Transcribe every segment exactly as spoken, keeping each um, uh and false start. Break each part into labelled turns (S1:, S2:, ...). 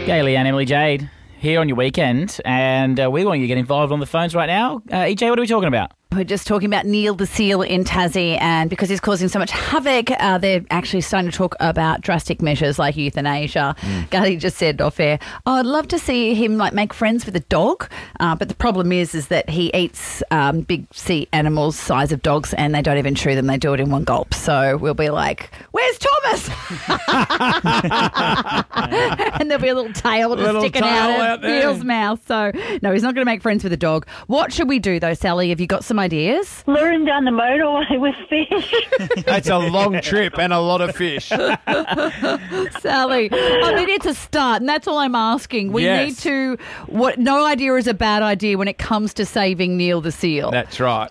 S1: Gaily and Emily Jade here on your weekend, and uh, we want you to get involved on the phones right now. Uh, E J, what are we talking about?
S2: We're just talking about Neil the seal in Tassie, and because he's causing so much havoc, uh, they're actually starting to talk about drastic measures like euthanasia. Mm. Gaily just said off air, oh, I'd love to see him like make friends with a dog, uh, but the problem is is that he eats um, big sea animals size of dogs, and they don't even chew them, they do it in one gulp. So we'll be like, where's Thomas? And there'll be a little tail just
S3: Little
S2: sticking
S3: tail
S2: out
S3: out
S2: of
S3: there.
S2: Neil's mouth. So no, he's not going to make friends with a dog. What should we do though, Sally? Have you got some ideas?
S4: Lure him down the motorway with fish.
S3: That's a long trip and a lot of fish.
S2: Sally, I mean, it's a start, and that's all I'm asking. We
S3: Yes.
S2: need to, what? No idea is a bad idea when it comes to saving Neil the seal.
S3: That's right.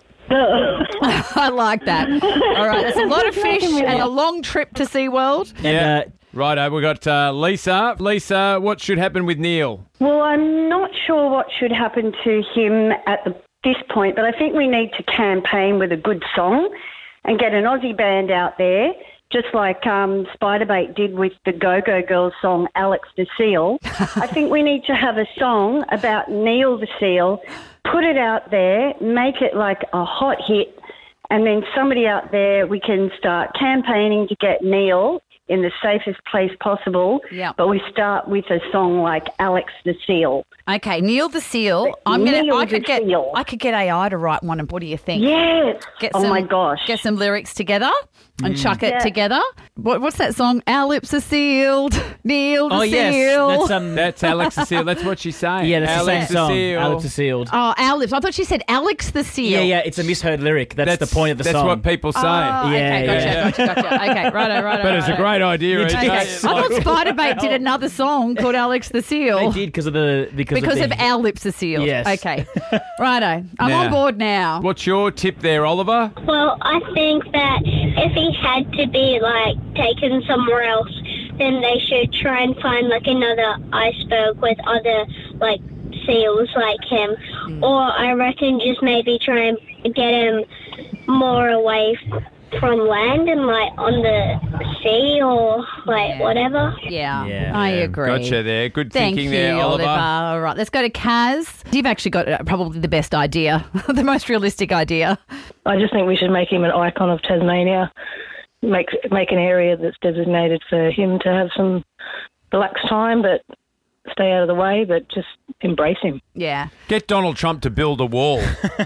S2: I like that. All right, that's a lot of fish and a long trip to SeaWorld.
S3: Yeah.
S1: uh,
S3: Righto, we've got uh, Lisa. Lisa, what should happen with Neil?
S4: Well, I'm not sure what should happen to him at the, this point, but I think we need to campaign with a good song and get an Aussie band out there, just like um, Spiderbait did with the Go-Go Girls song Alex the Seal. I think we need to have a song about Neil the Seal, put it out there, make it like a hot hit, and then somebody out there, we can start campaigning to get Neil in the safest place possible.
S2: Yeah.
S4: But we start with a song like Alex the Seal.
S2: Okay, Neil the seal. I'm gonna.
S4: Neil
S2: I
S4: the
S2: could get.
S4: seal.
S2: I could get A I to write one. And what do you think?
S4: Yes.
S2: Get
S4: oh
S2: some,
S4: my gosh.
S2: Get some lyrics together and chuck it
S4: Yeah.
S2: together. What, what's that song? Our lips are sealed. Neil the
S1: oh, yes.
S2: seal.
S1: That's, um,
S3: That's Alex the Seal. That's what she's saying.
S1: yeah, that's
S3: Alex
S1: the same song.
S3: Seal.
S1: Alex the Sealed.
S2: Oh, our lips. I thought she said Alex the seal.
S1: Yeah, yeah, it's a misheard lyric. That's, the point of the
S3: that's
S1: song.
S3: what people say.
S2: Oh,
S1: Yeah,
S2: okay, gotcha,
S3: yeah.
S2: gotcha, gotcha. Okay, righto, righto.
S3: but it's a
S2: righto.
S3: great idea.
S1: You
S3: E J.
S1: did.
S2: Okay. I
S3: It's
S2: thought
S3: like-
S2: Spiderbait did another song called Alex the Seal.
S1: They did because of the because,
S2: Because
S1: of,
S2: of
S1: the,
S2: our lips are sealed.
S1: Yes.
S2: Okay. Righto. I'm
S3: Now,
S2: on board now.
S3: What's your tip there, Oliver?
S5: Well, I think that if he had to be, like, taken somewhere else, then they should try and find, like, another iceberg with other, like, seals like him.
S2: Mm.
S5: Or I reckon just maybe try and get him more away f- from land and, like, on the sea or, like,
S2: Yeah.
S5: whatever.
S2: Yeah,
S1: Yeah.
S2: I
S3: Yeah,
S2: agree.
S3: Gotcha there. Good
S2: Thank
S3: thinking
S2: you,
S3: there, Oliver.
S2: All right, let's go to Kaz. You've actually got uh, probably the best idea, the most realistic idea.
S6: I just think we should make him an icon of Tasmania, make make an area that's designated for him to have some relaxed time, but stay out of the way, but just embrace him.
S2: Yeah.
S3: Get Donald Trump to build a wall. so
S1: or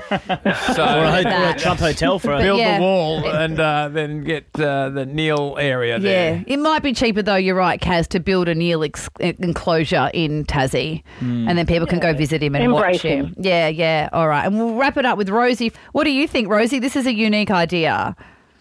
S1: a, or a Trump hotel for a
S3: build
S2: yeah.
S3: the wall and uh, then get uh, the Neil area there.
S2: Yeah, it might be cheaper though, you're right, Kaz, to build a Neil ex- enclosure in Tassie and then people can go visit him and
S6: Embrace
S2: watch him.
S6: him.
S2: Yeah, yeah, all right. And we'll wrap it up with Rosie. What do you think, Rosie? This is a unique idea.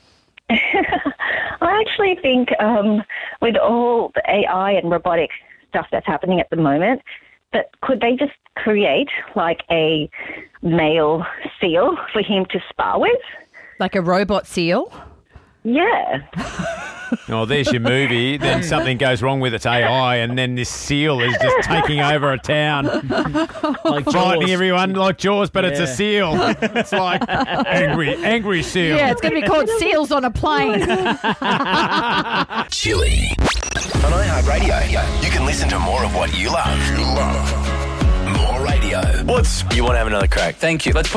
S7: I actually think um, with all the A I and robotic stuff that's happening at the moment, that could they just create like a male seal for him to spar with?
S2: Like a robot seal?
S7: Yeah.
S3: Oh, there's your movie. Then something goes wrong with its A I, and then this seal is just taking over a town,
S1: like
S3: frightening
S1: Jaws.
S3: everyone like Jaws, but it's a
S1: Yeah.
S3: seal. It's like angry, angry seal.
S2: Yeah, it's going to be called Seals on a Plane.
S8: Chili. On iHeartRadio, you can listen to more of what you love. You love. More radio. What's... You want to have another crack? Thank you. Let's put